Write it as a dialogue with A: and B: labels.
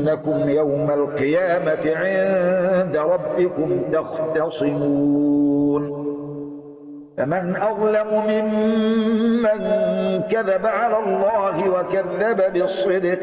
A: إنكم يوم القيامة عند ربكم تختصمون فمن أظلم ممن كذب على الله وكذب بالصدق